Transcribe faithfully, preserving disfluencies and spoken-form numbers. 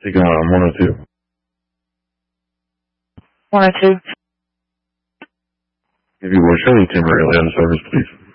Take on one oh two. one oh two. If you will show me Tim Riley on the service, please.